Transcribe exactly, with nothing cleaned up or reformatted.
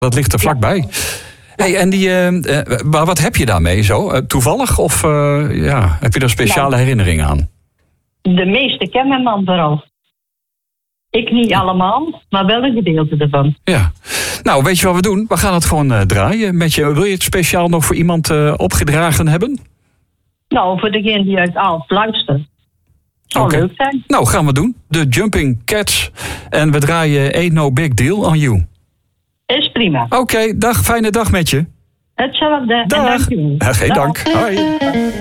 Dat ligt er vlakbij. Ja. Hey, en die, uh, uh, maar wat heb je daarmee zo? Uh, toevallig? Of uh, ja, heb je daar speciale ja. herinneringen aan? De meeste kennen man vooral. Ik niet allemaal, maar wel een gedeelte ervan. Ja. Nou, weet je wat we doen? We gaan het gewoon uh, draaien met je. Wil je het speciaal nog voor iemand uh, opgedragen hebben? Nou, voor degene die uit Aalst luistert. Zou okay. leuk zijn. Nou, gaan we doen. De Jumping Cats. En we draaien Ain't No Big Deal on You. Is prima. Oké, okay, dag. Fijne dag met je. Hetzelfde. Dag. En dank u. Ja, geen dank. Hoi.